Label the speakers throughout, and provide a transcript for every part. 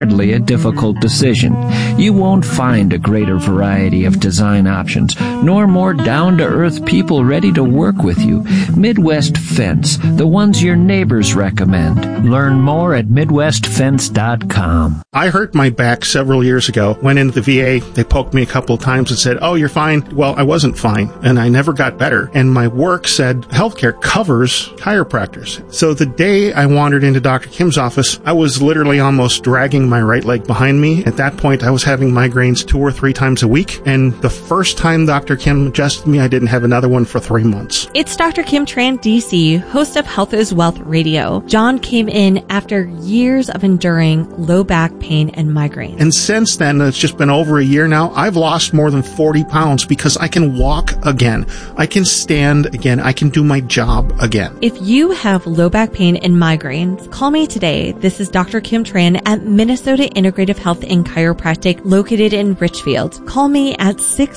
Speaker 1: Hardly a difficult decision. You won't find a greater variety of design options, nor more down-to-earth people ready to work with you. Midwest Fence, the ones your neighbors recommend. Learn more at MidwestFence.com.
Speaker 2: I hurt my back several years ago. Went into the VA. They poked me a couple of times and said, "Oh, you're fine." Well, I wasn't fine, and I never got better. And my work said healthcare covers chiropractors. So the day I wandered into Dr. Kim's office, I was literally almost dragging my right leg behind me. At that point, I was having migraines 2 or 3 times a week, and the first time Dr. Kim adjusted me, I didn't have another one for 3 months.
Speaker 3: It's Dr. Kim Tran, DC, host of Health is Wealth Radio. John came in after years of enduring low back pain and migraines.
Speaker 2: And since then, it's just been over a year now, I've lost more than 40 pounds because I can walk again. I can stand again. I can do my job again.
Speaker 3: If you have low back pain and migraines, call me today. This is Dr. Kim Tran at Minnesota Integrative Health and Chiropractic located in Richfield. Call me at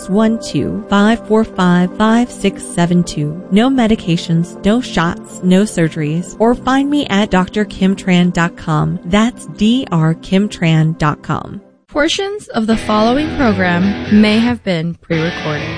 Speaker 3: 612-545-5672. No medications, no shots, no surgeries, or find me at drkimtran.com. That's drkimtran.com.
Speaker 4: Portions of the following program may have been pre-recorded.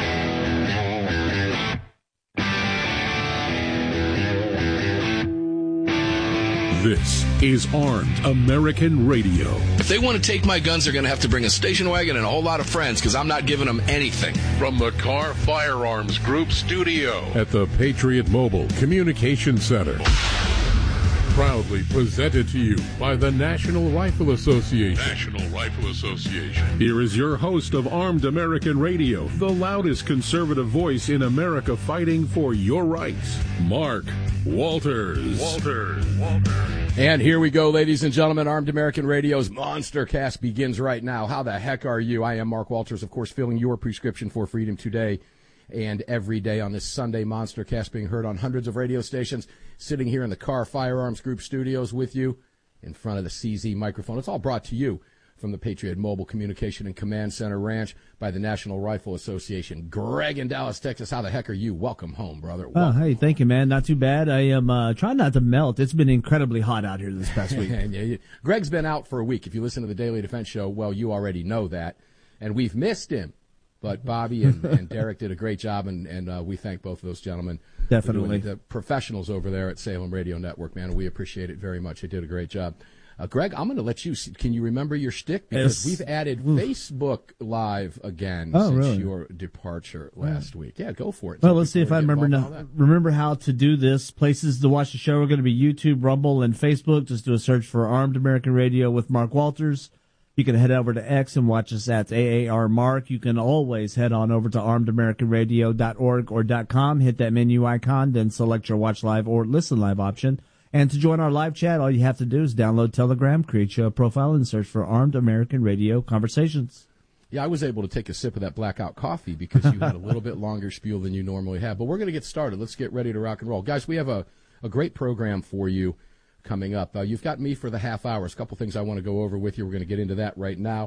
Speaker 5: This is Armed American Radio.
Speaker 6: If they want to take my guns, they're going to have to bring a station wagon and a whole lot of friends, because I'm not giving them anything.
Speaker 5: From the Carr Firearms Group studio at the Patriot Mobile Communication Center. Proudly presented to you by the National Rifle Association. National Rifle Association. Here is your host of Armed American Radio, the loudest conservative voice in America fighting for your rights, Mark Walters.
Speaker 7: And here we go, ladies and gentlemen. Armed American Radio's Monster Cast begins right now. How the heck are you? I am Mark Walters, of course, filling your prescription for freedom today and every day on this Sunday. Monster Cast being heard on hundreds of radio stations, sitting here in the Carr Firearms Group studios with you in front of the CZ microphone. It's all brought to you from the Patriot Mobile Communication and Command Center Ranch by the National Rifle Association. Greg in Dallas, Texas, how the heck are you? Welcome home, brother. Welcome.
Speaker 8: Hey, thank you, man. Not too bad. I am trying not to melt. It's been incredibly hot out here this past week.
Speaker 7: Greg's been out for a week. If you listen to the Daily Defense Show, well, you already know that. And we've missed him. But Bobby and Derek did a great job, and we thank both of those gentlemen.
Speaker 8: Definitely.
Speaker 7: The professionals over there at Salem Radio Network, man. We appreciate it very much. They did a great job. Greg, I'm going to let you. Can you remember your shtick? Because we've added Facebook Live again since your departure last week. Yeah, go for it.
Speaker 8: Well, let's see if I remember how to do this. Places to watch the show are going to be YouTube, Rumble, and Facebook. Just do a search for Armed American Radio with Mark Walters. You can head over to X and watch us at AAR Mark. You can always head on over to armedamericanradio.org or .com, hit that menu icon, then select your watch live or listen live option. And to join our live chat, all you have to do is download Telegram, create your profile, and search for Armed American Radio Conversations.
Speaker 7: Yeah, I was able to take a sip of that blackout coffee because you had a little bit longer spiel than you normally have. But we're going to get started. Let's get ready to rock and roll. Guys, we have a great program for you coming up. You've got me for the half hour. A couple things I want to go over with you. We're going to get into that right now.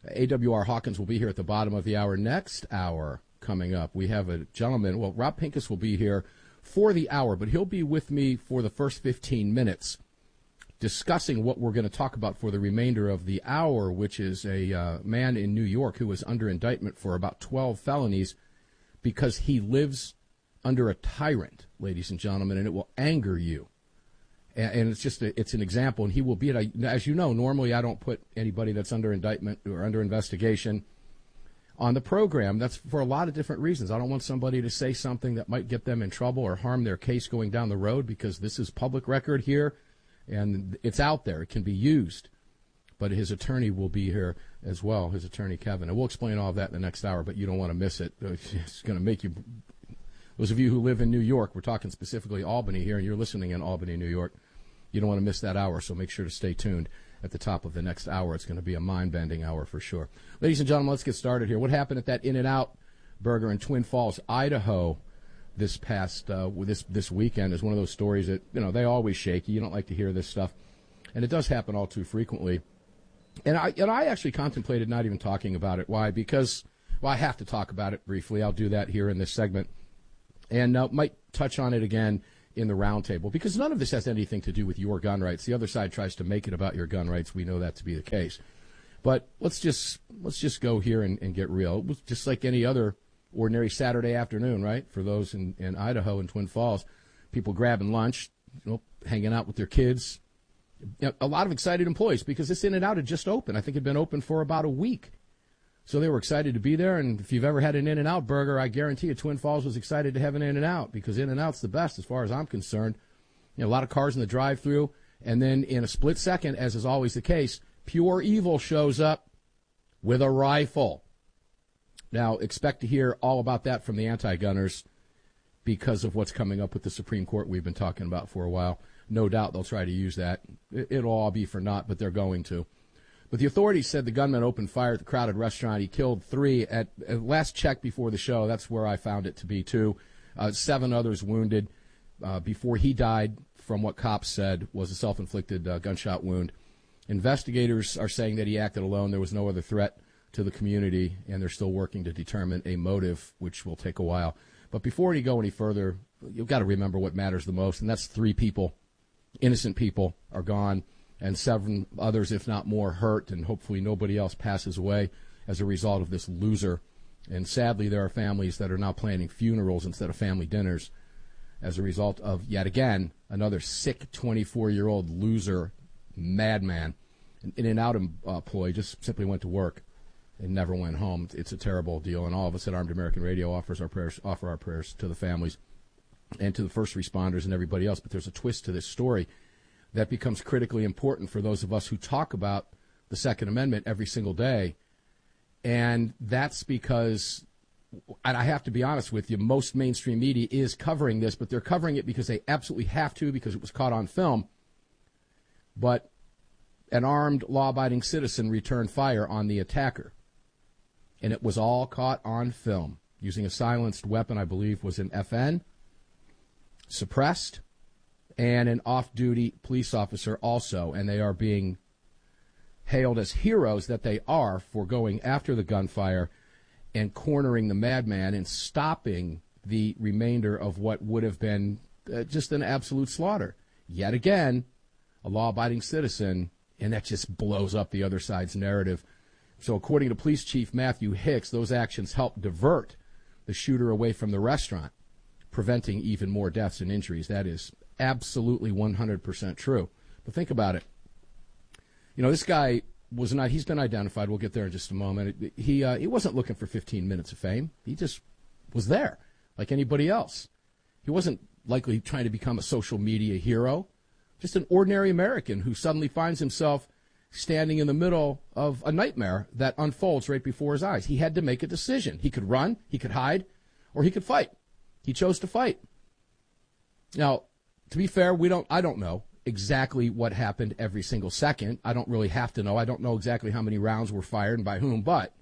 Speaker 7: AWR Hawkins will be here at the bottom of the hour. Next hour coming up, we have a gentleman. Well, Rob Pincus will be here for the hour, but he'll be with me for the first 15 minutes discussing what we're going to talk about for the remainder of the hour, which is a man in New York who is under indictment for about 12 felonies because he lives under a tyrant, ladies and gentlemen, and it will anger you. And it's just it's an example, and he will be at as you know, normally I don't put anybody that's under indictment or under investigation on the program. That's for a lot of different reasons. I don't want somebody to say something that might get them in trouble or harm their case going down the road, because this is public record here, and it's out there. It can be used. But his attorney will be here as well, his attorney, Kevin. And we'll explain all of that in the next hour, but you don't want to miss it. It's going to make you... Those of you who live in New York, we're talking specifically Albany here, and you're listening in Albany, New York, you don't want to miss that hour, so make sure to stay tuned at the top of the next hour. It's going to be a mind-bending hour for sure. Ladies and gentlemen, let's get started here. What happened at that In-N-Out Burger in Twin Falls, Idaho this past this weekend is one of those stories that, you know, they always shake you. You don't like to hear this stuff, and it does happen all too frequently. And I actually contemplated not even talking about it. Why? Because, well, I have to talk about it briefly. I'll do that here in this segment. And might touch on it again in the roundtable, because none of this has anything to do with your gun rights. The other side tries to make it about your gun rights. We know that to be the case. But let's just go here and get real. It was just like any other ordinary Saturday afternoon, right? For those in Idaho and Twin Falls, people grabbing lunch, hanging out with their kids. A lot of excited employees because this In-N-Out had just opened. I think it had been open for about a week. So they were excited to be there. And if you've ever had an In-N-Out burger, I guarantee you Twin Falls was excited to have an In-N-Out, because In-N-Out's the best as far as I'm concerned. A lot of cars in the drive-thru. And then in a split second, as is always the case, Pure Evil shows up with a rifle. Now, expect to hear all about that from the anti-gunners because of what's coming up with the Supreme Court we've been talking about for a while. No doubt they'll try to use that. It'll all be for naught, but they're going to. But the authorities said the gunman opened fire at the crowded restaurant. He killed 3 at last check before the show. That's where I found it to be, too. 7 others wounded before he died, from what cops said was a self-inflicted gunshot wound. Investigators are saying that he acted alone. There was no other threat to the community, and they're still working to determine a motive, which will take a while. But before you go any further, you've got to remember what matters the most, and that's 3 people, innocent people, are gone, and 7 others, if not more, hurt, and hopefully nobody else passes away as a result of this loser. And sadly, there are families that are now planning funerals instead of family dinners as a result of, yet again, another sick 24-year-old loser, madman, an In-N-Out employee, just simply went to work and never went home. It's a terrible deal, and all of us at Armed American Radio offer our prayers to the families and to the first responders and everybody else. But there's a twist to this story that becomes critically important for those of us who talk about the Second Amendment every single day, and that's because, and I have to be honest with you, most mainstream media is covering this, but they're covering it because they absolutely have to, because it was caught on film. But an armed, law-abiding citizen returned fire on the attacker, and it was all caught on film using a silenced weapon. I believe was an FN, suppressed, and an off-duty police officer also, and they are being hailed as heroes that they are for going after the gunfire and cornering the madman and stopping the remainder of what would have been just an absolute slaughter. Yet again, a law-abiding citizen, and that just blows up the other side's narrative. So according to Police Chief Matthew Hicks, those actions helped divert the shooter away from the restaurant, preventing even more deaths and injuries. That is absolutely 100% true. But think about it. This guy was not, he's been identified. We'll get there in just a moment. He wasn't looking for 15 minutes of fame. He just was there like anybody else. He wasn't likely trying to become a social media hero. Just an ordinary American who suddenly finds himself standing in the middle of a nightmare that unfolds right before his eyes. He had to make a decision. He could run, he could hide, or he could fight. He chose to fight. Now, to be fair, I don't know exactly what happened every single second. I don't really have to know. I don't know exactly how many rounds were fired and by whom, but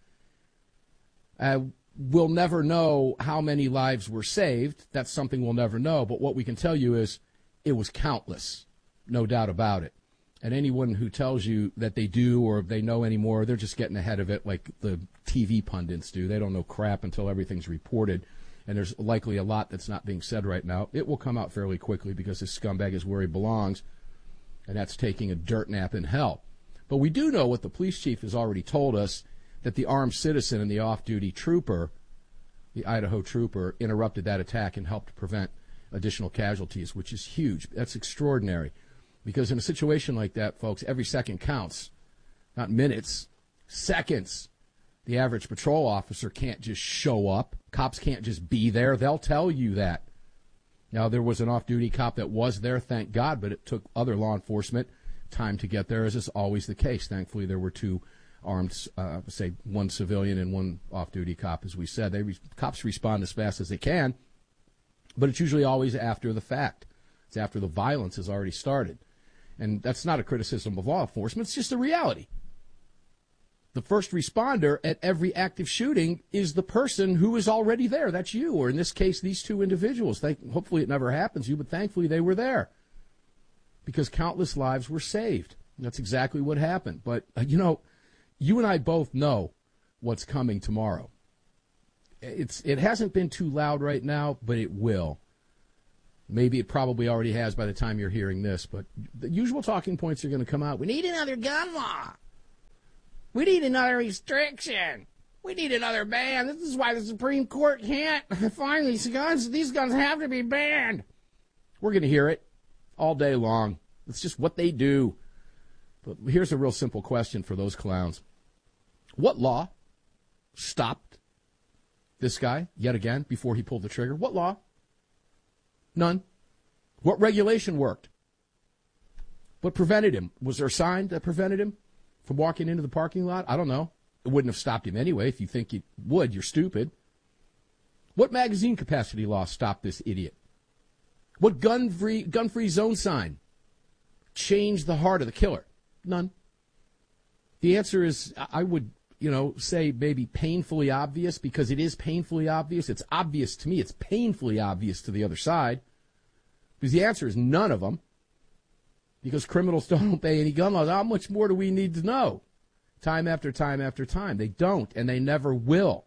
Speaker 7: we'll never know how many lives were saved. That's something we'll never know. But what we can tell you is it was countless, no doubt about it. And anyone who tells you that they do or they know anymore, they're just getting ahead of it like the TV pundits do. They don't know crap until everything's reported. And there's likely a lot that's not being said right now. It will come out fairly quickly because this scumbag is where he belongs, and that's taking a dirt nap in hell. But we do know what the police chief has already told us, that the armed citizen and the off-duty trooper, the Idaho trooper, interrupted that attack and helped prevent additional casualties, which is huge. That's extraordinary. Because in a situation like that, folks, every second counts, not minutes, seconds. The average patrol officer can't just show up. Cops can't just be there. They'll tell you that. Now, there was an off-duty cop that was there, thank God, but it took other law enforcement time to get there, as is always the case. Thankfully, there were 2 armed, say, 1 civilian and 1 off-duty cop, as we said. Cops respond as fast as they can, but it's usually always after the fact. It's after the violence has already started. And that's not a criticism of law enforcement. It's just a reality. The first responder at every active shooting is the person who is already there. That's you, or in this case, these 2 individuals. Hopefully it never happens to you, but thankfully they were there because countless lives were saved. That's exactly what happened. But, you and I both know what's coming tomorrow. It hasn't been too loud right now, but it will. Maybe it probably already has by the time you're hearing this, but the usual talking points are going to come out. We need another gun law. We need another restriction. We need another ban. This is why the Supreme Court can't find these guns. These guns have to be banned. We're going to hear it all day long. It's just what they do. But here's a real simple question for those clowns. What law stopped this guy yet again before he pulled the trigger? What law? None. What regulation worked? What prevented him? Was there a sign that prevented him from walking into the parking lot? I don't know. It wouldn't have stopped him anyway. If you think it would, you're stupid. What magazine capacity law stopped this idiot? What gun-free zone sign changed the heart of the killer? None. The answer is, I would, say maybe painfully obvious, because it is painfully obvious. It's obvious to me. It's painfully obvious to the other side. Because the answer is none of them. Because criminals don't obey any gun laws. How much more do we need to know? Time after time after time. They don't, and they never will.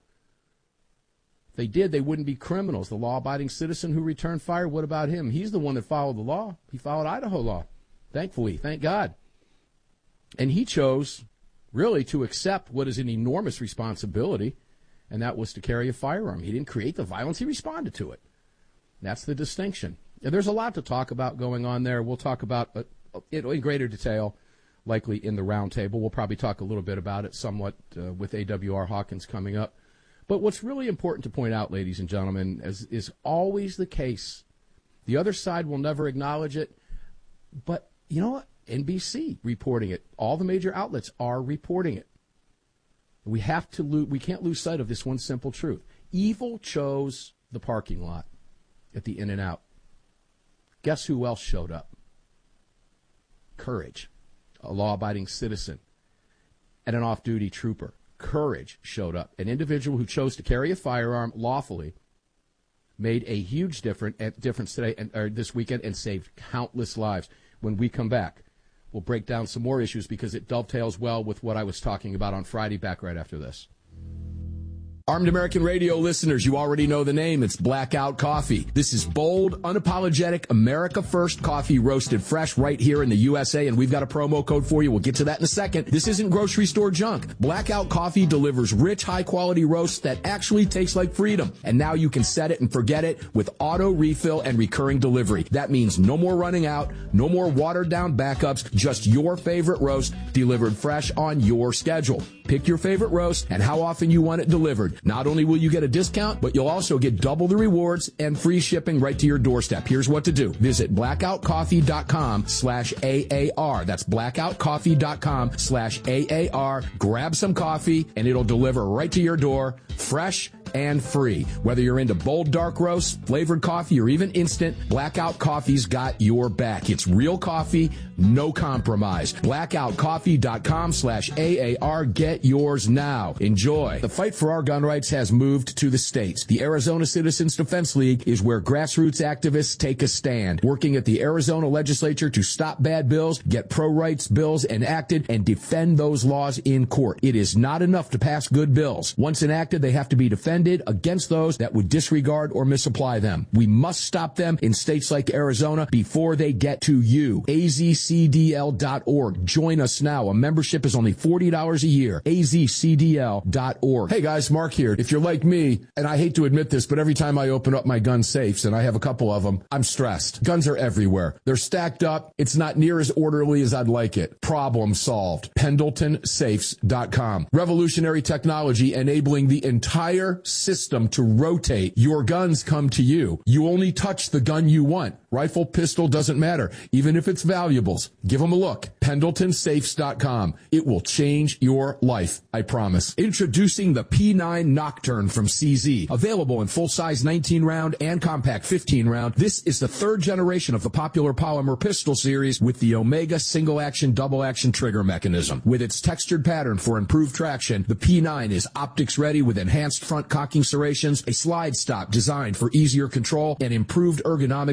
Speaker 7: If they did, they wouldn't be criminals. The law-abiding citizen who returned fire, what about him? He's the one that followed the law. He followed Idaho law. Thankfully, thank God. And he chose, really, to accept what is an enormous responsibility, and that was to carry a firearm. He didn't create the violence. He responded to it. That's the distinction. And there's a lot to talk about going on there. We'll talk about it in greater detail, likely in the roundtable. We'll probably talk a little bit about it somewhat with A.W.R. Hawkins coming up. But what's really important to point out, ladies and gentlemen, as is always the case, the other side will never acknowledge it, but you know what? NBC reporting it. All the major outlets are reporting it. We can't lose sight of this one simple truth. Evil chose the parking lot at the In-N-Out. Guess who else showed up? Courage, a law-abiding citizen, and an off-duty trooper. Courage showed up. An individual who chose to carry a firearm lawfully made a huge difference today or this weekend and saved countless lives. When we come back, we'll break down some more issues because it dovetails well with what I was talking about on Friday. Back right after this. Armed American Radio listeners, you already know the name. It's Blackout Coffee. This is bold, unapologetic, America First coffee roasted fresh right here in the USA, and we've got a promo code for you. We'll get to that in a second. This isn't grocery store junk. Blackout Coffee delivers rich, high-quality roasts that actually taste like freedom. And now you can set it and forget it with auto refill and recurring delivery. That means no more running out, no more watered-down backups, just your favorite roast delivered fresh on your schedule. Pick your favorite roast and how often you want it delivered. Not only will you get a discount, but you'll also get double the rewards and free shipping right to your doorstep. Here's what to do. Visit blackoutcoffee.com/AAR. That's blackoutcoffee.com/AAR. Grab some coffee and it'll deliver right to your door, fresh and free. Whether you're into bold dark roasts, flavored coffee, or even instant, Blackout Coffee's got your back. It's real coffee, no compromise. Blackoutcoffee.com/AAR. Get yours now. Enjoy. The fight for our gun rights has moved to the states. The Arizona Citizens Defense League is where grassroots activists take a stand, working at the Arizona legislature to stop bad bills, get pro-rights bills enacted, and defend those laws in court. It is not enough to pass good bills. Once enacted, they have to be defended against those that would disregard or misapply them. We must stop them in states like Arizona before they get to you. AZCDL.org. Join us now. A membership is only $40 a year. AZCDL.org. Hey guys, Mark here. If you're like me, and I hate to admit this, but every time I open up my gun safes, and I have a couple of them, I'm stressed. Guns are everywhere. They're stacked up. It's not near as orderly as I'd like it. Problem solved. PendletonSafes.com. Revolutionary technology enabling the entire system to rotate. Your guns come to you. You only touch the gun you want. Rifle, pistol, doesn't matter. Even if it's valuables. Give them a look. PendletonSafes.com. It will change your life. I promise. Introducing the P9 Nocturne from CZ. Available in full-size 19-round and compact 15-round. This is the third generation of the popular polymer pistol series with the Omega single-action, double-action trigger mechanism. With its textured pattern for improved traction, the P9 is optics-ready with enhanced front cocking serrations, a slide stop designed for easier control, and improved ergonomics of ambidextrous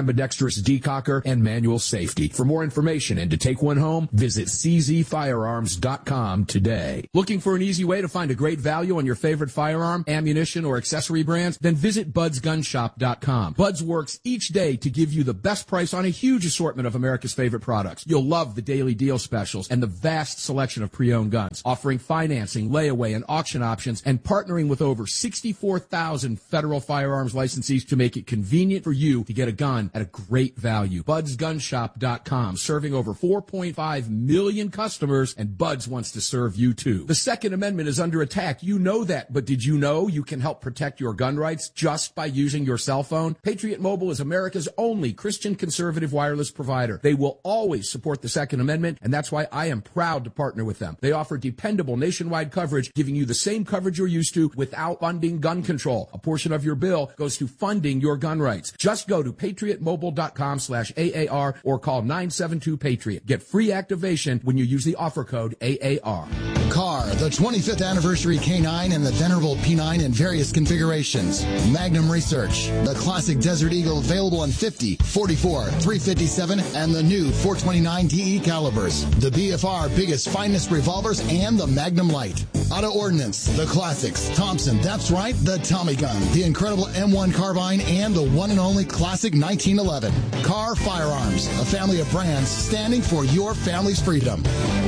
Speaker 9: ambidextrous decocker, and manual safety. For more information and to take one home, visit czfirearms.com today. Looking for an easy way to find a great value on your favorite firearm, ammunition, or accessory brands? Then visit budsgunshop.com. Buds works each day to give you the best price on a huge assortment of America's favorite products. You'll love the daily deal specials and the vast selection of pre-owned guns, offering financing, layaway, and auction options, and partnering with over 64,000 federal firearms licensees to make it convenient for you to get a gun at a great value. budsgunshop.com, serving over 4.5 million customers, and Buds wants to serve you too. The Second Amendment is under attack. You know that, but did you know you can help protect your gun rights just by using your cell phone? Patriot Mobile is America's only Christian conservative wireless provider. They will always support the Second Amendment, and that's why I am proud to partner with them. They offer dependable nationwide coverage, giving you the same coverage you're used to without funding gun control. A portion of your bill goes to funding your gun rights. Just go to patriotmobile.com/AAR or call 972-PATRIOT. Get free activation when you use the offer code AAR.
Speaker 10: Car, the 25th anniversary K9 and the venerable P9 in various configurations. Magnum Research, the classic Desert Eagle available in 50, 44, 357, and the new 429 DE calibers. The BFR biggest, finest revolvers and the Magnum Light. Auto Ordnance, the classics. Thompson, that's right, the Tommy gun, the incredible M1 carbine, and the one and only classic 1911. Car Firearms, a family of brands standing for your family's freedom.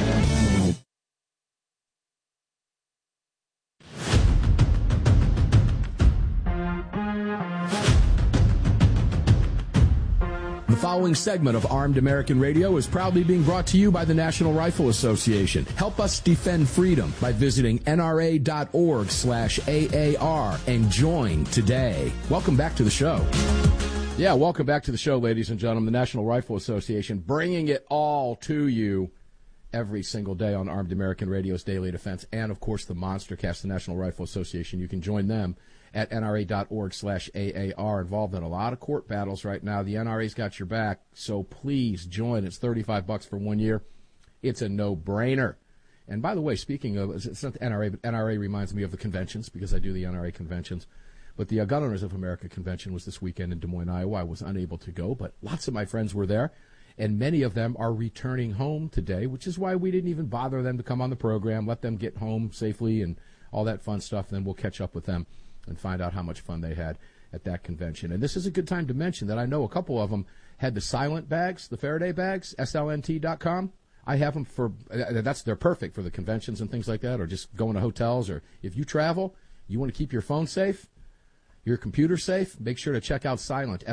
Speaker 7: The following segment of Armed American Radio is proudly being brought to you by the National Rifle Association. Help us defend freedom by visiting nra.org/AAR and join today. Welcome back to the show. Yeah, welcome back to the show, ladies and gentlemen. The National Rifle Association, bringing it all to you every single day on Armed American Radio's Daily Defense, and, of course, the Monstercast, the National Rifle Association. You can join them at nra.org/AAR, involved in a lot of court battles right now. The NRA's got your back, so please join. It's $35 for 1 year. It's a no-brainer. And by the way, speaking of, it's not the NRA, but NRA reminds me of the conventions because I do the NRA conventions. But the Gun Owners of America convention was this weekend in Des Moines, Iowa. I was unable to go, but lots of my friends were there, and many of them are returning home today, which is why we didn't even bother them to come on the program, let them get home safely and all that fun stuff. Then we'll catch up with them and find out how much fun they had at that convention. And this is a good time to mention that I know a couple of them had the silent bags, the Faraday bags, slnt.com. I have them they're perfect for the conventions and things like that, or just going to hotels, or if you travel, you want to keep your phone safe, your computer safe, make sure to check out Silent,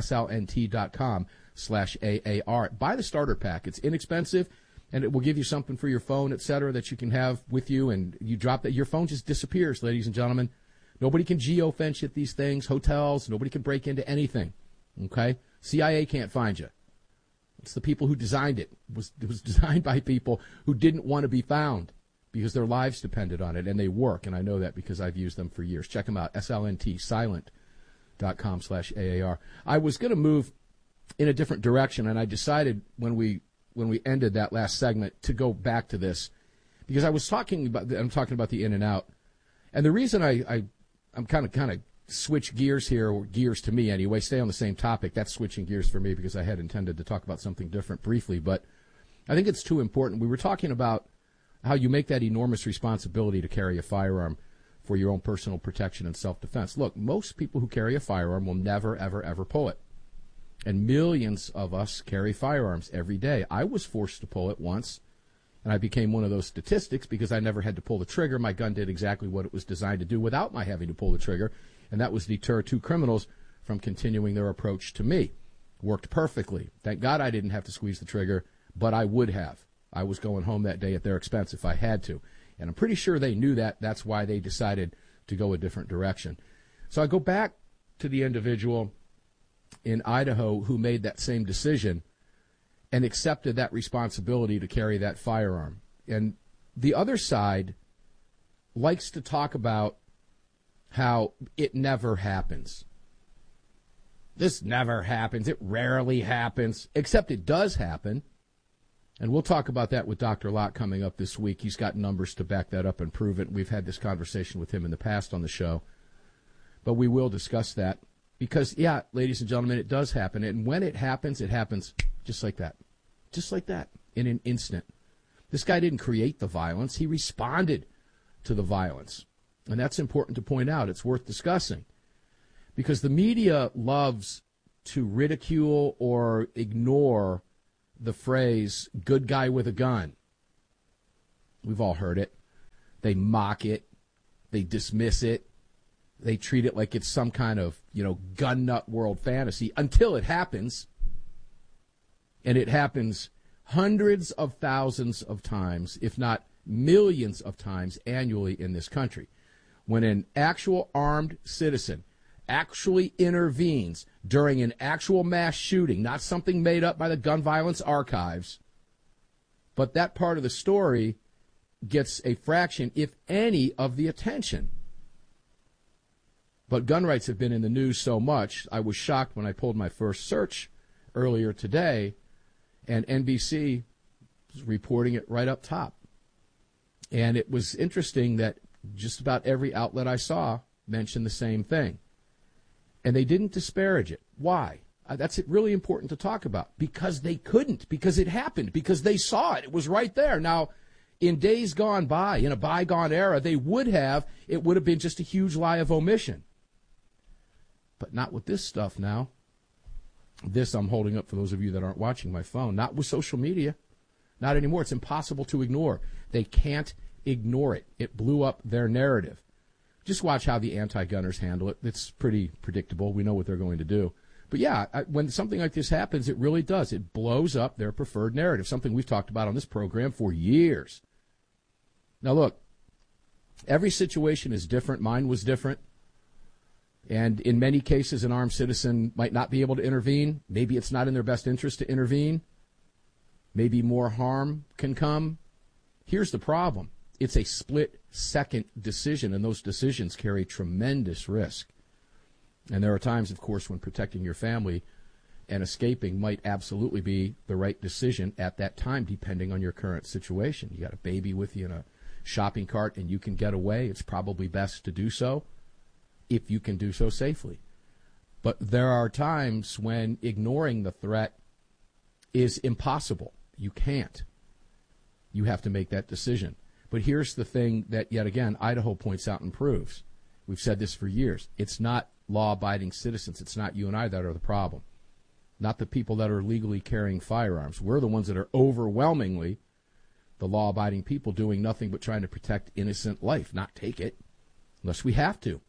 Speaker 7: slnt.com/AAR. Buy the starter pack. It's inexpensive, and it will give you something for your phone, etc., that you can have with you, and you drop that, your phone just disappears, ladies and gentlemen. Nobody can geofence at these things, hotels. Nobody can break into anything, okay? CIA can't find you. It's the people who designed it. It was designed by people who didn't want to be found because their lives depended on it, and they work, and I know that because I've used them for years. Check them out, SLNT, silent.com/AAR. I was going to move in a different direction, and I decided when we ended that last segment to go back to this because I'm talking about the in and out. And the reason I'm kind of switch gears here, or gears to me anyway, stay on the same topic. That's switching gears for me because I had intended to talk about something different briefly, but I think it's too important. We were talking about how you make that enormous responsibility to carry a firearm for your own personal protection and self-defense. Look, most people who carry a firearm will never, ever, ever pull it. And millions of us carry firearms every day. I was forced to pull it once, and I became one of those statistics because I never had to pull the trigger. My gun did exactly what it was designed to do without my having to pull the trigger, and that was deter two criminals from continuing their approach to me. Worked perfectly. Thank God I didn't have to squeeze the trigger, but I would have. I was going home that day at their expense if I had to. And I'm pretty sure they knew that. That's why they decided to go a different direction. So I go back to the individual in Idaho who made that same decision and accepted that responsibility to carry that firearm. And the other side likes to talk about how it never happens. This never happens. It rarely happens, except it does happen. And we'll talk about that with Dr. Lott coming up this week. He's got numbers to back that up and prove it. We've had this conversation with him in the past on the show. But we will discuss that Because, yeah, ladies and gentlemen, it does happen. And when it happens just like that. Just like that, in an instant. This guy didn't create the violence. He responded to the violence. And that's important to point out. It's worth discussing. Because the media loves to ridicule or ignore the phrase, good guy with a gun. We've all heard it. They mock it. They dismiss it. They treat it like it's some kind of, gun nut world fantasy until it happens. And it happens hundreds of thousands of times, if not millions of times annually in this country. When an actual armed citizen actually intervenes during an actual mass shooting, not something made up by the gun violence archives, but that part of the story gets a fraction, if any, of the attention. But gun rights have been in the news so much, I was shocked when I pulled my first search earlier today, and NBC was reporting it right up top. And it was interesting that just about every outlet I saw mentioned the same thing. And they didn't disparage it. Why? That's really important to talk about. Because they couldn't. Because it happened. Because they saw it. It was right there. Now, in days gone by, in a bygone era, they would have. It would have been just a huge lie of omission. But not with this stuff now. This I'm holding up for those of you that aren't watching my phone. Not with social media. Not anymore. It's impossible to ignore. They can't ignore it. It blew up their narrative. Just watch how the anti-gunners handle it. It's pretty predictable. We know what they're going to do. But yeah, when something like this happens, it really does. It blows up their preferred narrative, something we've talked about on this program for years. Now look, every situation is different. Mine was different. And in many cases, an armed citizen might not be able to intervene. Maybe it's not in their best interest to intervene. Maybe more harm can come. Here's the problem. It's a split-second decision, and those decisions carry tremendous risk. And there are times, of course, when protecting your family and escaping might absolutely be the right decision at that time, depending on your current situation. You got a baby with you in a shopping cart and you can get away. It's probably best to do so if you can do so safely. But there are times when ignoring the threat is impossible. You can't. You have to make that decision. But here's the thing that, yet again, Idaho points out and proves. We've said this for years. It's not law-abiding citizens. It's not you and I that are the problem. Not the people that are legally carrying firearms. We're the ones that are overwhelmingly the law-abiding people doing nothing but trying to protect innocent life, not take it, unless we have to.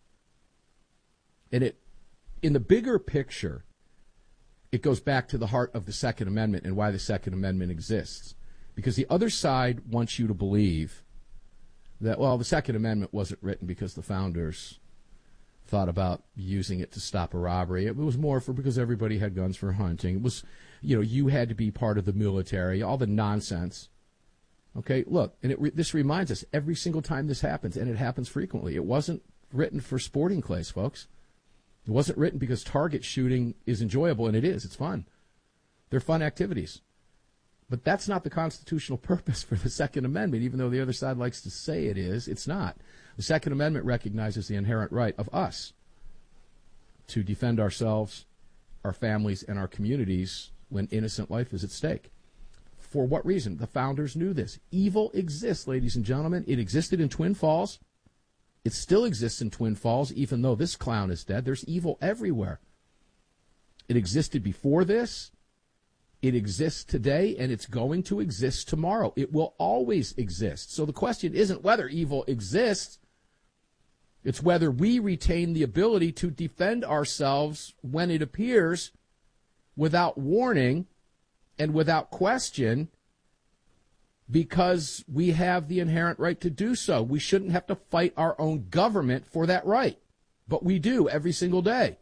Speaker 7: And in the bigger picture, it goes back to the heart of the Second Amendment and why the Second Amendment exists. Because the other side wants you to believe that, well, the Second Amendment wasn't written because the founders thought about using it to stop a robbery. It was more because everybody had guns for hunting. It was, you had to be part of the military, all the nonsense. Okay, look, and this reminds us every single time this happens, and it happens frequently. It wasn't written for sporting clays, folks. It wasn't written because target shooting is enjoyable, and it is. It's fun. They're fun activities. But that's not the constitutional purpose for the Second Amendment, even though the other side likes to say it is. It's not. The Second Amendment recognizes the inherent right of us to defend ourselves, our families, and our communities when innocent life is at stake. For what reason? The founders knew this. Evil exists, ladies and gentlemen. It existed in Twin Falls. It still exists in Twin Falls, even though this clown is dead. There's evil everywhere. It existed before this. It exists today, and it's going to exist tomorrow. It will always exist. So the question isn't whether evil exists. It's whether we retain the ability to defend ourselves when it appears without warning and without question, because we have the inherent right to do so. We shouldn't have to fight our own government for that right, but we do every single day.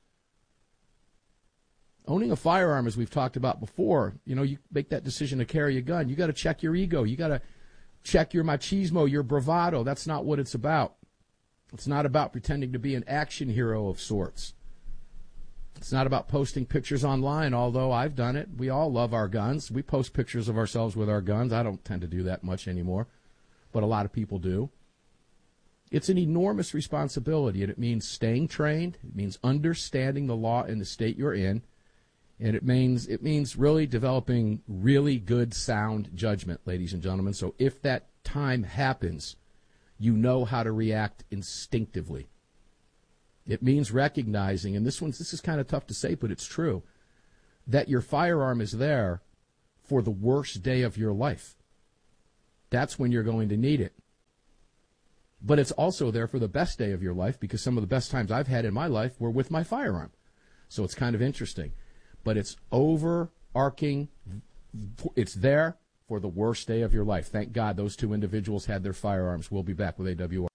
Speaker 7: Owning a firearm, as we've talked about before, you make that decision to carry a gun. You got to check your ego. You got to check your machismo, your bravado. That's not what it's about. It's not about pretending to be an action hero of sorts. It's not about posting pictures online, although I've done it. We all love our guns. We post pictures of ourselves with our guns. I don't tend to do that much anymore, but a lot of people do. It's an enormous responsibility, and it means staying trained. It means understanding the law in the state you're in, and it means really developing really good, sound judgment, ladies and gentlemen. So if that time happens, you know how to react instinctively. It means recognizing, and this is kind of tough to say, but it's true, that your firearm is there for the worst day of your life. That's when you're going to need it. But it's also there for the best day of your life, because some of the best times I've had in my life were with my firearm. So it's kind of interesting. But it's overarching. It's there for the worst day of your life. Thank God those two individuals had their firearms. We'll be back with AWR.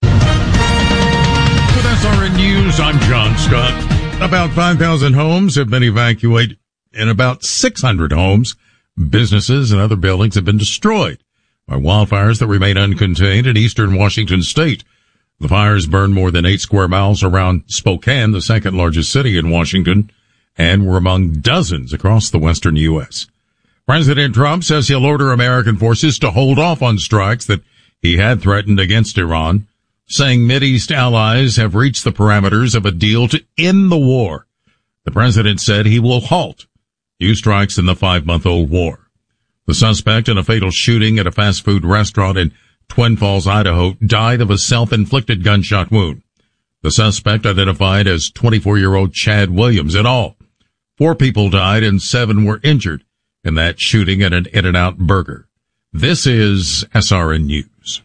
Speaker 5: With SRN News, I'm John Scott. About 5,000 homes have been evacuated, and about 600 homes, businesses, and other buildings have been destroyed by wildfires that remain uncontained in eastern Washington state. The fires burned more than 8 square miles around Spokane, the second largest city in Washington, and were among dozens across the western U.S. President Trump says he'll order American forces to hold off on strikes that he had threatened against Iran, saying Mideast allies have reached the parameters of a deal to end the war. The president said he will halt new strikes in the 5-month-old war. The suspect in a fatal shooting at a fast food restaurant in Twin Falls, Idaho, died of a self-inflicted gunshot wound. The suspect, identified as 24-year-old Chad Williams. In all, 4 people died and 7 were injured in that shooting at an In-N-Out Burger. This is SRN News.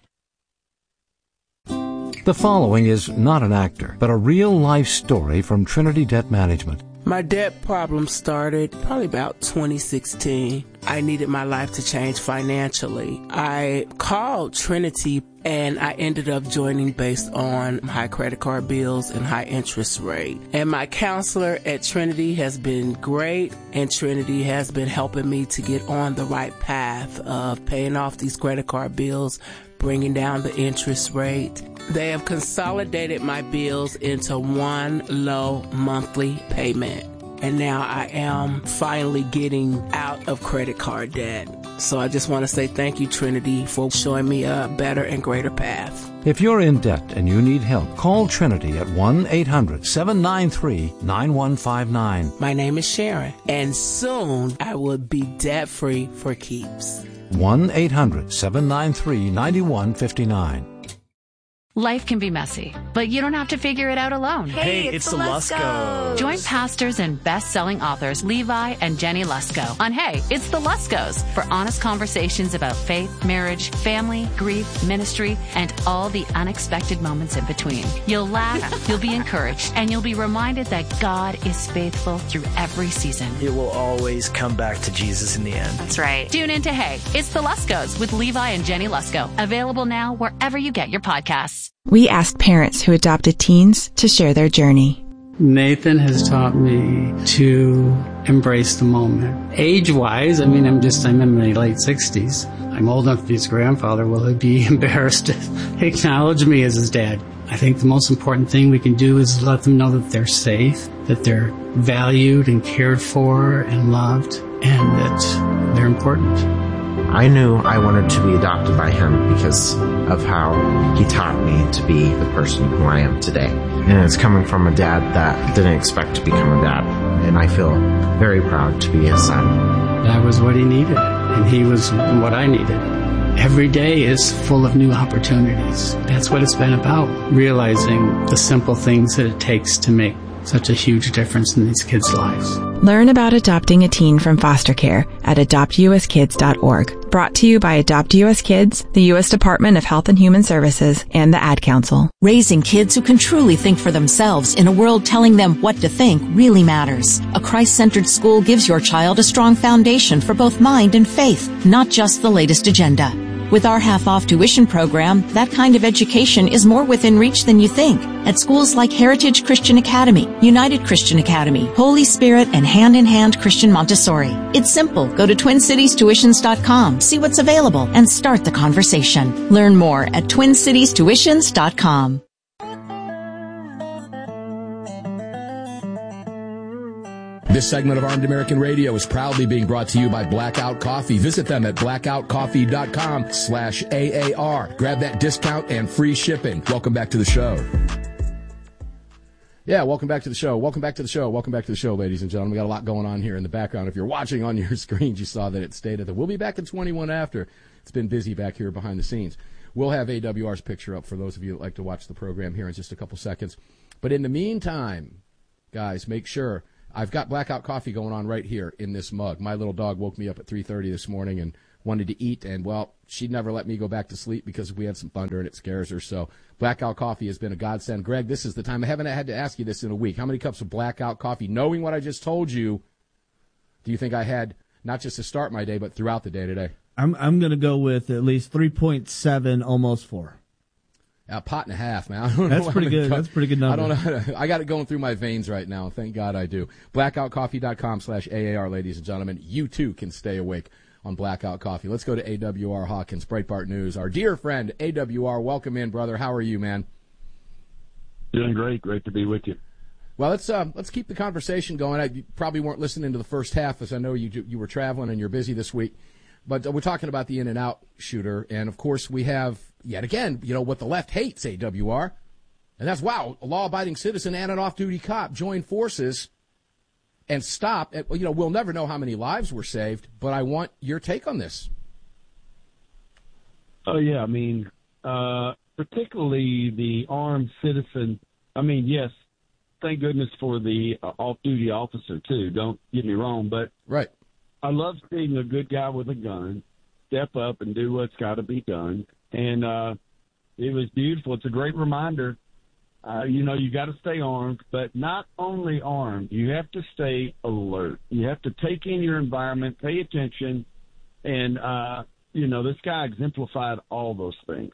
Speaker 11: The following is not an actor, but a real-life story from Trinity Debt Management.
Speaker 12: My debt problem started probably about 2016. I needed my life to change financially. I called Trinity and I ended up joining based on high credit card bills and high interest rate. And my counselor at Trinity has been great, and Trinity has been helping me to get on the right path of paying off these credit card bills, bringing down the interest rate. They have consolidated my bills into one low monthly payment. And now I am finally getting out of credit card debt. So I just want to say thank you, Trinity, for showing me a better and greater path.
Speaker 11: If you're in debt and you need help, call Trinity at 1-800-793-9159.
Speaker 12: My name is Sharon, and soon I will be debt-free for keeps.
Speaker 11: 1-800-793-9159.
Speaker 13: Life can be messy, but you don't have to figure it out alone.
Speaker 14: Hey, it's the Luskos.
Speaker 13: Join pastors and best-selling authors Levi and Jenny Lusko on Hey, It's the Luskos for honest conversations about faith, marriage, family, grief, ministry, and all the unexpected moments in between. You'll laugh, you'll be encouraged, and you'll be reminded that God is faithful through every season.
Speaker 14: It will always come back to Jesus in the end.
Speaker 13: That's right. Tune in to Hey, It's the Luskos with Levi and Jenny Lusko. Available now wherever you get your podcasts.
Speaker 15: We asked parents who adopted teens to share their journey.
Speaker 16: Nathan has taught me to embrace the moment. Age-wise, I'm in my late 60s. I'm old enough to be his grandfather. Will he be embarrassed to acknowledge me as his dad? I think the most important thing we can do is let them know that they're safe, that they're valued and cared for and loved, and that they're important.
Speaker 17: I knew I wanted to be adopted by him because of how he taught me to be the person who I am today. And it's coming from a dad that didn't expect to become a dad. And I feel very proud to be his son.
Speaker 16: That was what he needed, and he was what I needed. Every day is full of new opportunities. That's what it's been about, realizing the simple things that it takes to make such a huge difference in these kids' lives.
Speaker 15: Learn about adopting a teen from foster care at adoptuskids.org. Brought to you by Adopt U.S. Kids, the U.S. Department of Health and Human Services, and the Ad Council.
Speaker 18: Raising kids who can truly think for themselves in a world telling them what to think really matters. A Christ-centered school gives your child a strong foundation for both mind and faith, not just the latest agenda. With our half-off tuition program, that kind of education is more within reach than you think. At schools like Heritage Christian Academy, United Christian Academy, Holy Spirit, and Hand in Hand Christian Montessori. It's simple. Go to TwinCitiesTuitions.com, see what's available, and start the conversation. Learn more at TwinCitiesTuitions.com.
Speaker 9: This segment of Armed American Radio is proudly being brought to you by Blackout Coffee. Visit them at blackoutcoffee.com/AAR. Grab that discount and free shipping. Welcome back to the show. Yeah, welcome back to the show. Welcome back to the show. Welcome back to the show, ladies and gentlemen. We got a lot going on here in the background. If you're watching on your screens, you saw that it stated that we'll be back in 21 after. It's been busy back here behind the scenes. We'll have AWR's picture up for those of you that like to watch the program here in just a couple seconds. But in the meantime, guys, make sure I've got Blackout Coffee going on right here in this mug. My little dog woke me up at 3:30 this morning and wanted to eat, and, well, she'd never let me go back to sleep because we had some thunder and it scares her. So Blackout Coffee has been a godsend. Greg, this is the time. I haven't had to ask you this in a week. How many cups of Blackout Coffee, knowing what I just told you, do you think I had not just to start my day but throughout the day today?
Speaker 8: I'm going to go with at least 3.7, almost 4.
Speaker 9: A pot and a half, man. I don't
Speaker 8: That's
Speaker 9: know
Speaker 8: pretty good. That's a pretty good number.
Speaker 9: I don't know. I got it going through my veins right now. Thank God I do. Blackoutcoffee.com/AAR, ladies and gentlemen. You too can stay awake on Blackout Coffee. Let's go to AWR Hawkins, Breitbart News. Our dear friend, AWR, welcome in, brother. How are you, man?
Speaker 19: Doing great. Great to be with you.
Speaker 9: Well, let's keep the conversation going. You probably weren't listening to the first half, as I know you were traveling and you're busy this week. But we're talking about the In-N-Out shooter, and of course we have yet again, what the left hates, AWR, and that's, wow, a law-abiding citizen and an off-duty cop join forces and stop. We'll never know how many lives were saved, but I want your take on this.
Speaker 19: Oh, yeah. I mean, particularly the armed citizen. I mean, yes, thank goodness for the off-duty officer, too. Don't get me wrong. But
Speaker 9: right.
Speaker 19: I love seeing a good guy with a gun step up and do what's got to be done. And it was beautiful. It's a great reminder. You got to stay armed, but not only armed. You have to stay alert. You have to take in your environment, pay attention, and, this guy exemplified all those things.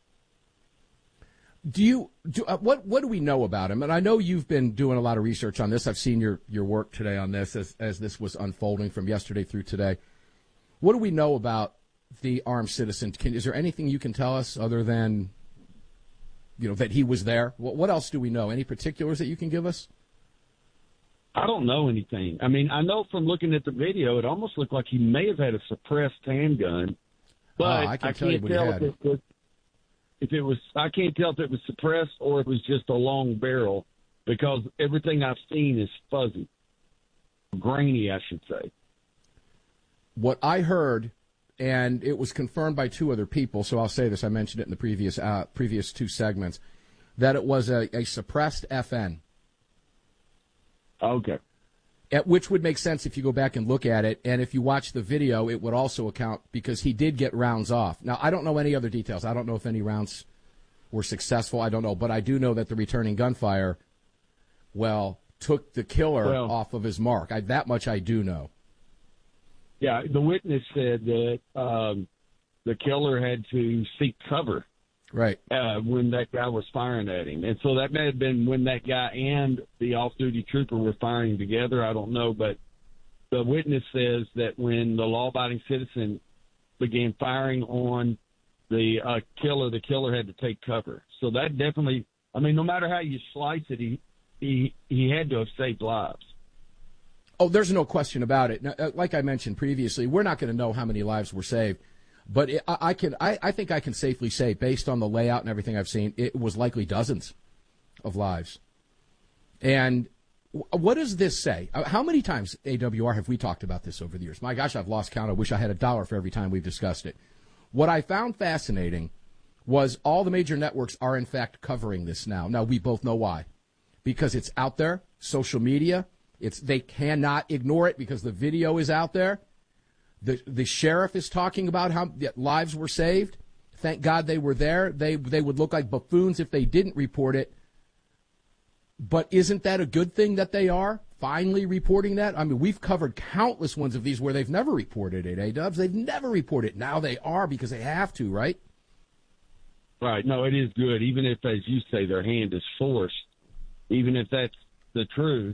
Speaker 9: What do we know about him? And I know you've been doing a lot of research on this. I've seen your work today on this as this was unfolding from yesterday through today. What do we know about the armed citizen? Is there anything you can tell us other than that he was there? What else do we know? Any particulars that you can give us?
Speaker 19: I don't know anything. I mean, I know from looking at the video, it almost looked like he may have had a suppressed handgun, but I can't tell if it was suppressed or it was just a long barrel, because everything I've seen is fuzzy, grainy, I should say.
Speaker 9: What I heard, and it was confirmed by two other people, so I'll say this, I mentioned it in the previous two segments, that it was a suppressed FN.
Speaker 19: Okay.
Speaker 9: Which would make sense if you go back and look at it, and if you watch the video, it would also account, because he did get rounds off. Now, I don't know any other details. I don't know if any rounds were successful. I don't know, but I do know that the returning gunfire, took the killer off of his mark. That much I do know.
Speaker 19: Yeah, the witness said that the killer had to seek cover,
Speaker 9: right,
Speaker 19: when that guy was firing at him, and so that may have been when that guy and the off-duty trooper were firing together. I don't know, but the witness says that when the law-abiding citizen began firing on the killer had to take cover. So that definitely, I mean, no matter how you slice it, he had to have saved lives.
Speaker 9: Oh, there's no question about it. Now, like I mentioned previously, we're not going to know how many lives were saved, but I think I can safely say, based on the layout and everything I've seen, it was likely dozens of lives. And what does this say? How many times, AWR, have we talked about this over the years? My gosh, I've lost count. I wish I had $1 for every time we've discussed it. What I found fascinating was all the major networks are, in fact, covering this now. Now, we both know why. Because it's out there, social media. They cannot ignore it because the video is out there. The sheriff is talking about how lives were saved. Thank God they were there. They would look like buffoons if they didn't report it. But isn't that a good thing that they are finally reporting that? I mean, we've covered countless ones of these where they've never reported it, A-Dubs. They've never reported it. Now they are because they have to, right?
Speaker 19: Right. No, it is good. Even if, as you say, their hand is forced, even if that's the truth,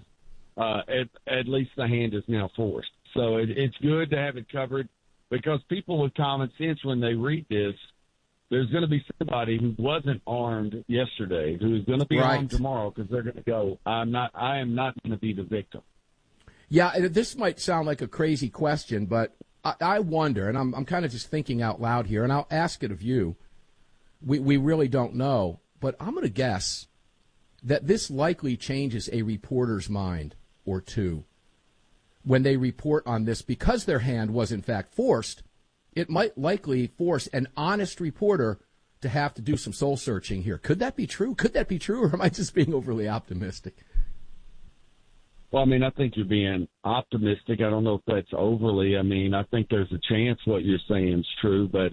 Speaker 19: at least the hand is now forced. So it's good to have it covered, because people with common sense, when they read this, there's going to be somebody who wasn't armed yesterday who is going to be armed tomorrow, because they're going to go, I am not going to be the victim.
Speaker 7: Yeah, this might sound like a crazy question, but I wonder, and I'm kind of just thinking out loud here, and I'll ask it of you. We really don't know, but I'm going to guess that this likely changes a reporter's mind or two when they report on this, because their hand was in fact forced. It might likely force an honest reporter to have to do some soul searching here. Could that be true? Or am I just being overly optimistic?
Speaker 19: Well, I mean, I think you're being optimistic. I don't know if that's overly. I mean, I think there's a chance what you're saying is true, but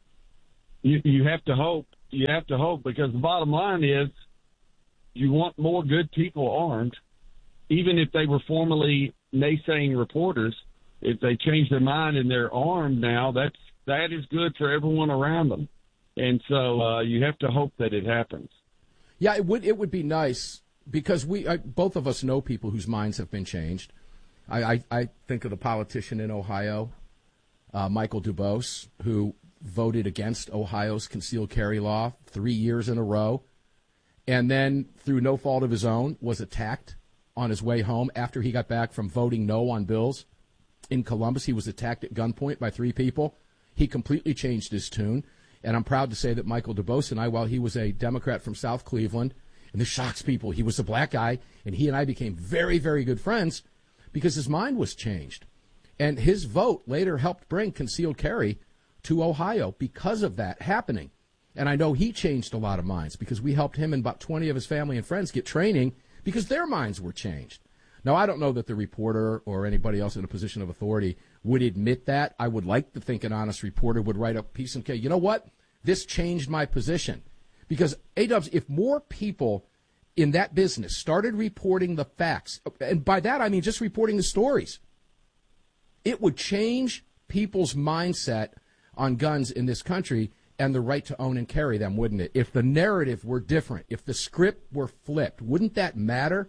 Speaker 19: you have to hope. You have to hope, because the bottom line is you want more good people armed, even if they were formerly naysaying reporters. If they change their mind and they're armed now, that is good for everyone around them. And so you have to hope that it happens.
Speaker 7: Yeah, it would be nice, because both of us know people whose minds have been changed. I think of the politician in Ohio, Michael Dubose, who voted against Ohio's concealed carry law 3 years in a row, and then through no fault of his own was attacked on his way home after he got back from voting no on bills. In Columbus, he was attacked at gunpoint by 3 people. He completely changed his tune. And I'm proud to say that Michael Dubose and I, while he was a Democrat from South Cleveland, and this shocks people, he was a black guy, and he and I became very, very good friends because his mind was changed. And his vote later helped bring concealed carry to Ohio because of that happening. And I know he changed a lot of minds because we helped him and about 20 of his family and friends get training because their minds were changed. Now, I don't know that the reporter or anybody else in a position of authority would admit that. I would like to think an honest reporter would write a piece and say, you know what? This changed my position. Because, A-Dubs, if more people in that business started reporting the facts, and by that I mean just reporting the stories, it would change people's mindset on guns in this country and the right to own and carry them, wouldn't it? If the narrative were different, if the script were flipped, wouldn't that matter?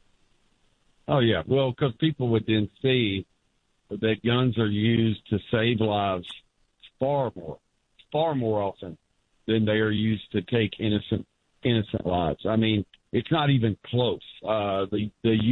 Speaker 19: Oh, yeah. Well, because people would then see that guns are used to save lives far more often than they are used to take innocent lives. I mean, it's not even close. The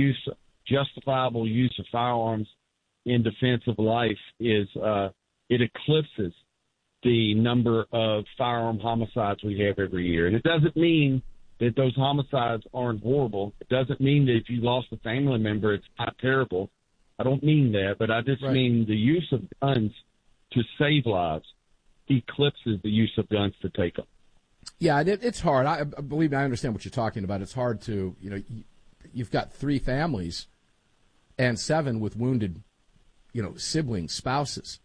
Speaker 19: justifiable use of firearms in defense of life is it eclipses the number of firearm homicides we have every year. And it doesn't mean that those homicides aren't horrible. It doesn't mean that if you lost a family member, it's not terrible. I don't mean that, but I just mean the use of guns to save lives eclipses the use of guns to take them.
Speaker 7: Yeah, it's hard. I believe me, I understand what you're talking about. It's hard to, you've got 3 families and 7 with wounded, siblings, spouses,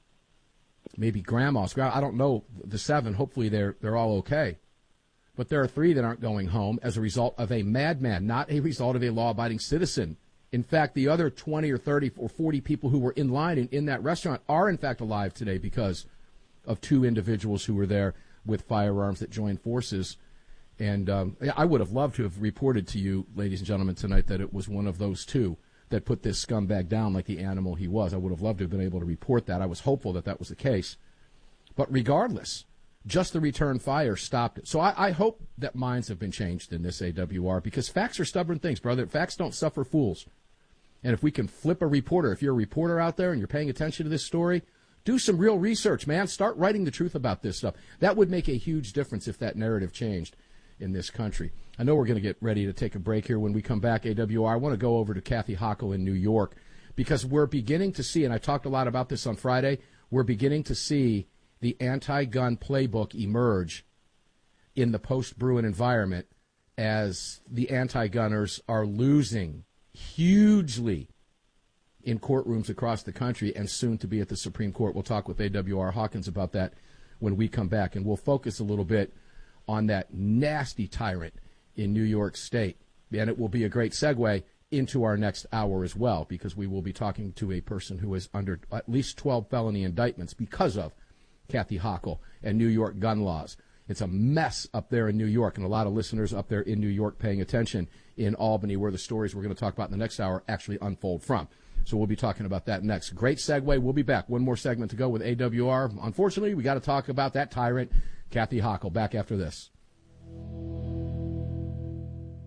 Speaker 7: maybe grandmas. I don't know the 7. Hopefully they're all okay. But there are 3 that aren't going home as a result of a madman, not a result of a law-abiding citizen. In fact, the other 20 or 30 or 40 people who were in line in that restaurant are, in fact, alive today because of 2 individuals who were there with firearms that joined forces. And I would have loved to have reported to you, ladies and gentlemen, tonight that it was one of those 2 that put this scumbag down like the animal he was. I would have loved to have been able to report that. I was hopeful that that was the case. But regardless, just the return fire stopped it. So I hope that minds have been changed in this AWR, because facts are stubborn things, brother. Facts don't suffer fools. And if we can flip a reporter, if you're a reporter out there and you're paying attention to this story, do some real research, man. Start writing the truth about this stuff. That would make a huge difference if that narrative changed in this country. I know we're going to get ready to take a break here. When we come back, AWR, I want to go over to Kathy Hochul in New York, because we're beginning to see, and I talked a lot about this on Friday, we're beginning to see the anti-gun playbook emerge in the post-Bruen environment as the anti-gunners are losing hugely in courtrooms across the country and soon to be at the Supreme Court. We'll talk with AWR Hawkins about that when we come back, and we'll focus a little bit on that nasty tyrant in New York State. And it will be a great segue into our next hour as well, because we will be talking to a person who is under at least 12 felony indictments because of Kathy Hochul and New York gun laws. It's a mess up there in New York, and a lot of listeners up there in New York paying attention in Albany, where the stories we're going to talk about in the next hour actually unfold from. So we'll be talking about that next. Great segue. We'll be back. One more segment to go with AWR. Unfortunately, we got to talk about that tyrant, Kathy Hochul. Back after this.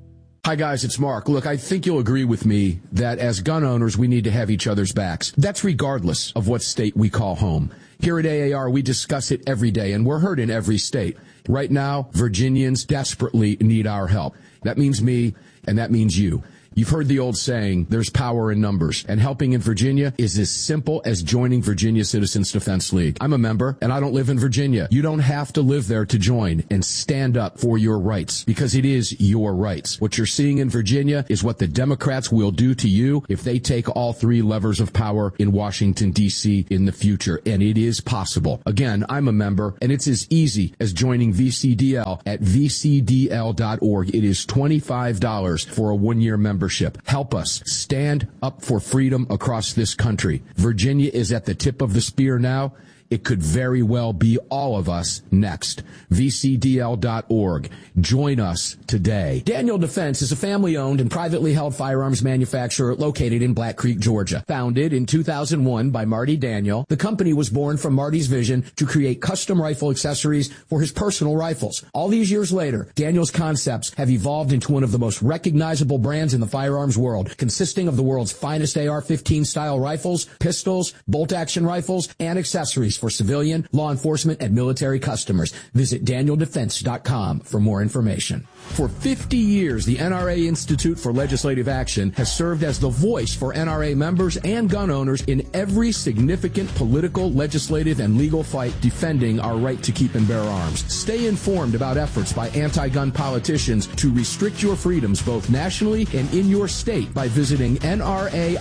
Speaker 7: Hi, guys, it's Mark. Look, I think you'll agree with me that as gun owners, we need to have each other's backs. That's regardless of what state we call home. Here at AAR, we discuss it every day, and we're heard in every state. Right now, Virginians desperately need our help. That means me, and that means you. You've heard the old saying, there's power in numbers, and helping in Virginia is as simple as joining Virginia Citizens Defense League. I'm a member, and I don't live in Virginia. You don't have to live there to join and stand up for your rights, because it is your rights. What you're seeing in Virginia is what the Democrats will do to you if they take all three levers of power in Washington, D.C. in the future, and it is possible. Again, I'm a member, and it's as easy as joining VCDL at vcdl.org. It is $25 for a one-year membership. Help us stand up for freedom across this country. Virginia is at the tip of the spear now. It could very well be all of us next. VCDL.org. Join us today. Daniel Defense is a family-owned and privately held firearms manufacturer located in Black Creek, Georgia. Founded in 2001 by Marty Daniel, the company was born from Marty's vision to create custom rifle accessories for his personal rifles. All these years later, Daniel's concepts have evolved into one of the most recognizable brands in the firearms world, consisting of the world's finest AR-15 style rifles, pistols, bolt-action rifles, and accessories for civilian, law enforcement, and military customers. Visit DanielDefense.com for more information. For 50 years, the NRA Institute for Legislative Action has served as the voice for NRA members and gun owners in every significant political, legislative, and legal fight defending our right to keep and bear arms. Stay informed about efforts by anti-gun politicians to restrict your freedoms both nationally and in your state by visiting nraila.org.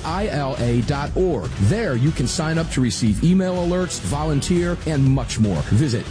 Speaker 7: There you can sign up to receive email alerts, volunteer, and much more. Visit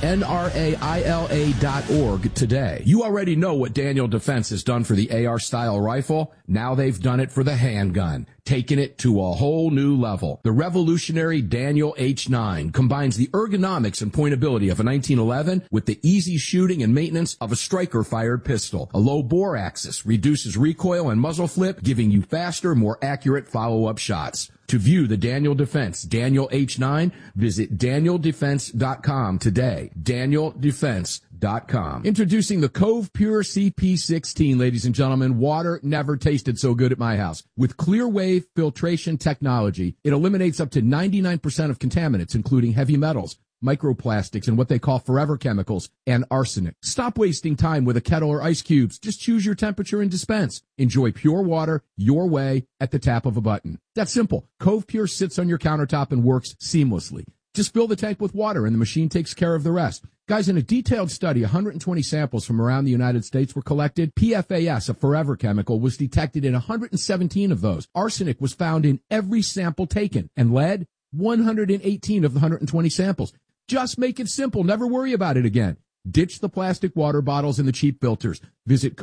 Speaker 7: nraila.org today. You already know what Daniel Defense has done for the AR-style rifle. Now they've done it for the handgun, taking it to a whole new level. The revolutionary Daniel H9 combines the ergonomics and pointability of a 1911 with the easy shooting and maintenance of a striker-fired pistol. A low bore axis reduces recoil and muzzle flip, giving you faster, more accurate follow-up shots. To view the Daniel Defense Daniel H9, visit DanielDefense.com today. DanielDefense.com. Introducing the Cove Pure CP16, ladies and gentlemen. Water never tasted so good at my house. With clear wave filtration technology, it eliminates up to 99% of contaminants, including heavy metals, microplastics, and what they call forever chemicals, and arsenic. Stop wasting time with a kettle or ice cubes. Just choose your temperature and dispense. Enjoy pure water your way at the tap of a button. That's simple. Cove Pure sits on your countertop and works seamlessly. Just fill the tank with water and the machine takes care of the rest. Guys, in a detailed study, 120 samples from around the United States were collected. PFAS, a forever chemical, was detected in 117 of those. Arsenic was found in every sample taken, and lead, 118 of the 120 samples. Just make it simple. Never worry about it again. Ditch the plastic water bottles and the cheap filters. Visit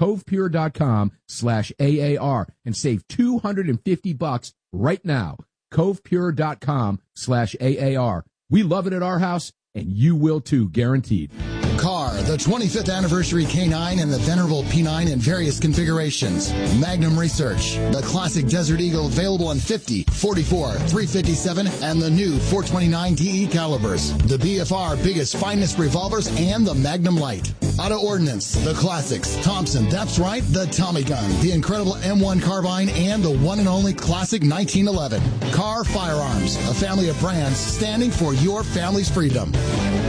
Speaker 7: covepure.com/AAR and save $250 right now. covepure.com/AAR. We love it at our house, and you will too, guaranteed.
Speaker 10: Car, the 25th anniversary K9 and the venerable P9 in various configurations. Magnum Research, the classic Desert Eagle available in 50, 44, 357, and the new 429 DE calibers. The BFR biggest, finest revolvers and the Magnum Light. Auto Ordnance, the classics. Thompson, that's right, the Tommy gun, the incredible M1 carbine, and the one and only classic 1911. Car Firearms, a family of brands standing for your family's freedom.